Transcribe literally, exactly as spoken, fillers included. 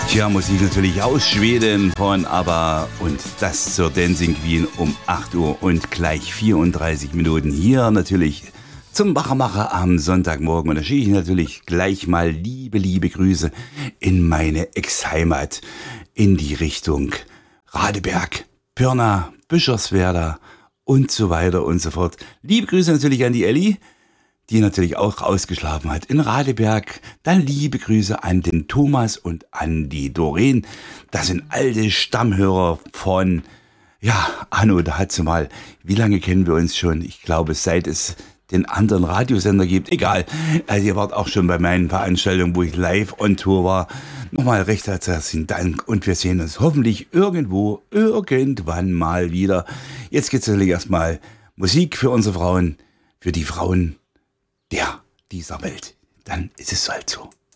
Tja, Musik natürlich aus Schweden von ABBA und das zur Dancing Queen um acht Uhr und gleich vierunddreißig Minuten hier natürlich zum Wachmacher am Sonntagmorgen. Und da schicke ich natürlich gleich mal liebe, liebe Grüße in meine Ex-Heimat in die Richtung Radeberg, Pirna, Bischofswerda und so weiter und so fort. Liebe Grüße natürlich an die Elli, die natürlich auch ausgeschlafen hat in Radeberg. Dann liebe Grüße an den Thomas und an die Doreen. Das sind alte Stammhörer von, ja, Anno, da hat sie mal, wie lange kennen wir uns schon? Ich glaube, seit es den anderen Radiosender gibt. Egal, also ihr wart auch schon bei meinen Veranstaltungen, wo ich live on Tour war. Nochmal recht herzlichen Dank und wir sehen uns hoffentlich irgendwo, irgendwann mal wieder. Jetzt geht's natürlich erstmal Musik für unsere Frauen, für die Frauen der dieser Welt. Dann ist es halt so.